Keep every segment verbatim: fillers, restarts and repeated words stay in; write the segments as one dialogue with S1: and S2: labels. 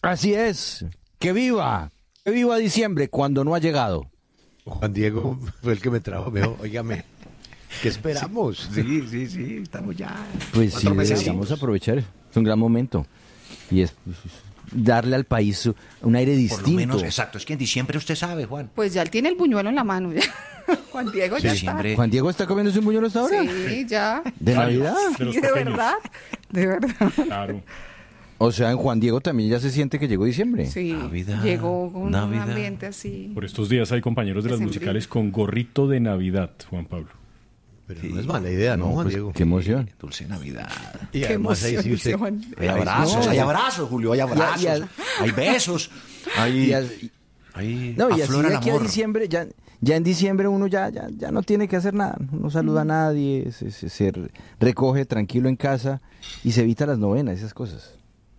S1: Así es. ¡Que viva! ¡Que viva diciembre cuando no ha llegado!
S2: Juan Diego fue el que me trajo, me dijo, óigame, ¿qué esperamos?
S3: Sí, sí, sí, estamos ya.
S1: Pues sí,
S3: meses
S1: vamos a aprovechar. Es un gran momento. Y es pues, darle al país un aire distinto.
S3: Por lo menos, exacto. Es que en diciembre usted sabe, Juan.
S4: Pues ya él tiene el buñuelo en la mano. Ya. Juan Diego ya
S3: Sí,
S4: está.
S3: siempre.
S1: ¿Juan Diego está comiendo un buñuelo hasta ahora?
S4: Sí, ya.
S1: ¿De Navidad?
S4: Sí, de verdad. De verdad.
S5: Claro.
S1: O sea, en Juan Diego también ya se siente que llegó diciembre.
S4: Sí,
S3: Navidad,
S4: llegó con
S3: Navidad.
S4: un ambiente así.
S5: Por estos días hay compañeros de las
S4: Decembrino.
S5: musicales con gorrito de Navidad, Juan Pablo.
S2: Pero no es mala idea, ¿no, Juan
S1: Pues,
S2: Diego?
S1: qué emoción.
S3: Dulce Navidad.
S2: Y
S4: Qué
S2: además ahí
S4: emoción,
S2: sí usted...
S4: dice Juan.
S3: Hay abrazos,
S1: no.
S3: hay abrazos, Julio, hay abrazos.
S1: Y al-
S3: Hay besos. Hay,
S1: Y as-
S3: hay
S1: no, y así
S3: aflora
S1: de
S3: el
S1: aquí a
S3: amor.
S1: diciembre, ya, ya en diciembre uno ya, ya, ya no tiene que hacer nada. No saluda a nadie, se, se- se re- recoge tranquilo en casa y se evita las novenas, esas cosas.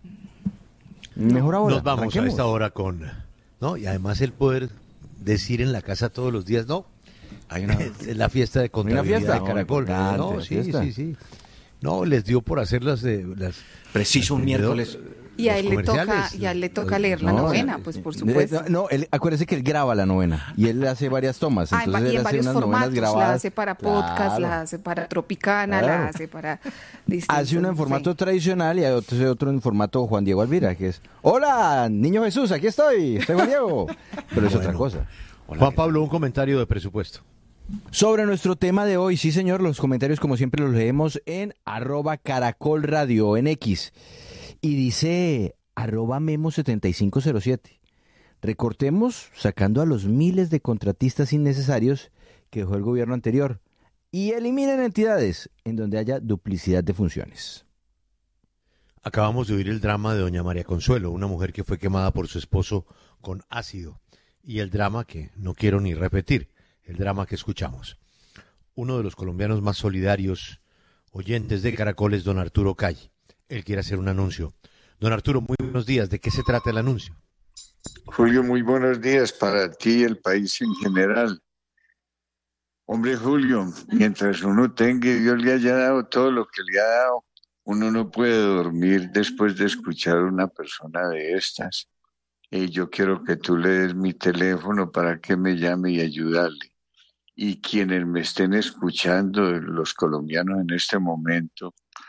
S1: Mejor ahora.
S2: Nos vamos
S1: arranquemos.
S2: a esta hora con... ¿no? Y además el poder decir en la casa todos los días, no,
S3: Hay una...
S2: es la fiesta de contabilidad
S1: fiesta?
S2: de Caracol.
S1: importante,
S2: No,
S1: la
S2: sí,
S1: fiesta.
S2: sí, sí. No, les dio por hacer las... eh, las
S3: Preciso un
S2: las-
S3: miércoles.
S4: Y a
S2: los
S4: él le toca,
S2: comerciales,
S4: y a él le toca
S2: los-
S4: leer la
S1: No,
S4: novena,
S1: eh,
S4: pues por
S1: eh,
S4: supuesto.
S1: No, él, acuérdese que él graba la novena y él hace varias tomas.
S4: Ah, en va-
S1: entonces
S4: y
S1: él
S4: en
S1: hace
S4: varios
S1: unas novenas
S4: formatos, la
S1: grabadas.
S4: hace para podcast,
S1: Claro.
S4: la hace para Tropicana,
S1: Claro.
S4: la hace para distintos,
S1: Hace uno en formato
S4: sí.
S1: tradicional y hay otro, otro en formato Juan Diego Alvira, que es hola, niño Jesús, aquí estoy, soy Juan Diego. Pero es otra
S2: Bueno.
S1: cosa.
S3: Hola,
S2: Juan
S3: ¿qué
S2: Pablo, un comentario de presupuesto.
S1: Sobre nuestro tema de hoy, sí señor, los comentarios como siempre los leemos en arroba caracol radio en X. Y dice arroba memo setenta y cinco cero siete. Recortemos sacando a los miles de contratistas innecesarios que dejó el gobierno anterior y eliminen entidades en donde haya duplicidad de funciones.
S2: Acabamos de oír el drama de doña María Consuelo, una mujer que fue quemada por su esposo con ácido. Y el drama que no quiero ni repetir, el drama que escuchamos. Uno de los colombianos más solidarios, oyentes de Caracol, es don Arturo Calle. Él quiere hacer un anuncio. Don Arturo, muy buenos días. ¿De qué se trata el anuncio?
S6: Julio, muy buenos días para ti y el país en general. Hombre, Julio, mientras uno tenga y Dios le haya dado todo lo que le ha dado, uno no puede dormir después de escuchar a una persona de estas. Y yo quiero que tú le des mi teléfono para que me llame y ayudarle. Y quienes me estén escuchando, los colombianos en este momento,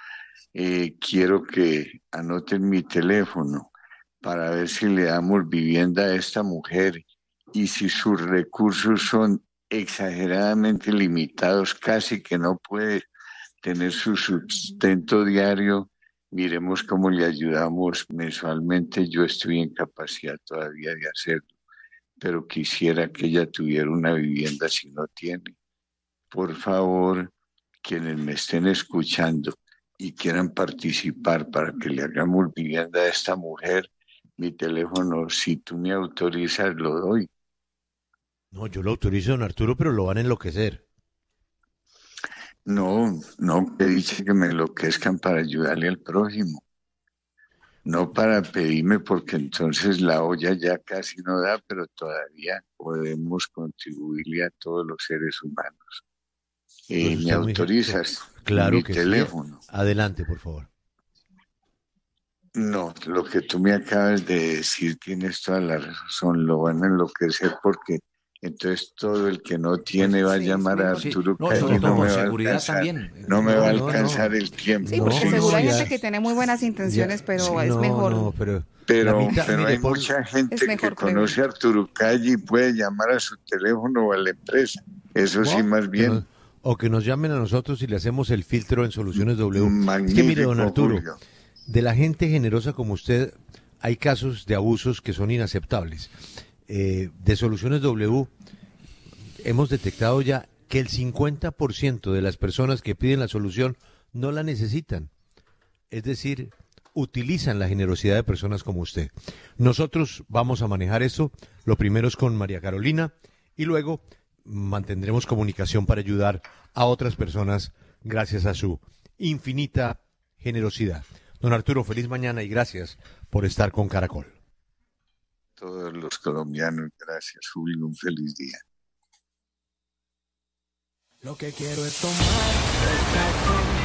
S6: eh, quiero que anoten mi teléfono para ver si le damos vivienda a esta mujer y si sus recursos son exageradamente limitados, casi que no puede tener su sustento diario, miremos cómo le ayudamos mensualmente. Yo estoy en capacidad todavía de hacerlo, pero quisiera que ella tuviera una vivienda si no tiene. Por favor, quienes me estén escuchando y quieran participar para que le hagamos vivienda a esta mujer, mi teléfono, si tú me autorizas, lo doy.
S2: No, yo lo autorizo, don Arturo, pero lo van a enloquecer.
S6: No, no, que dice que me enloquezcan para ayudarle al prójimo. No para pedirme, porque entonces la olla ya casi no da, pero todavía podemos contribuirle a todos los seres humanos. Eh,
S2: Pues
S6: ¿Me
S2: usted muy
S6: autorizas?
S2: Claro
S6: Mi
S2: que
S6: teléfono.
S2: sí. Adelante, por favor.
S6: No, lo que tú me acabas de decir tienes toda la razón, lo van a enloquecer porque entonces todo el que no tiene va a
S4: Sí,
S6: llamar a
S4: sí.
S6: Arturo
S3: No,
S6: Calle,
S3: sobre todo
S6: no me
S3: con
S6: va a
S3: seguridad
S6: alcanzar,
S3: también.
S6: no me
S2: No,
S6: va a
S2: no,
S6: alcanzar
S2: no.
S6: el tiempo.
S4: Sí, porque
S2: No,
S4: seguro hay
S2: ya.
S4: gente que tiene muy buenas intenciones,
S2: Ya,
S4: pero
S2: sí,
S4: es
S2: no,
S4: mejor.
S2: no, pero,
S6: Pero,
S2: la mitad-
S6: pero
S2: mire,
S6: hay
S2: por-
S6: mucha gente
S4: Es
S6: que
S4: mejor
S6: conoce a Arturo Calle y puede llamar a su teléfono o a la empresa. Eso sí,
S2: ¿no?
S6: más
S2: Que
S6: bien.
S2: nos- o que nos llamen a nosotros y le hacemos el filtro en Soluciones W. Es que
S6: Magnífico,
S2: mire, don Arturo,
S6: Julio.
S2: de la gente generosa como usted, hay casos de abusos que son inaceptables. Eh, de Soluciones W, hemos detectado ya que el cincuenta por ciento de las personas que piden la solución no la necesitan. Es decir, utilizan la generosidad de personas como usted. Nosotros vamos a manejar eso. Lo primero es con María Carolina y luego mantendremos comunicación para ayudar a otras personas gracias a su infinita generosidad. Don Arturo, feliz mañana y gracias por estar con Caracol.
S6: Todos los colombianos, gracias, Julio, un feliz día.
S7: Lo que quiero es tomar el café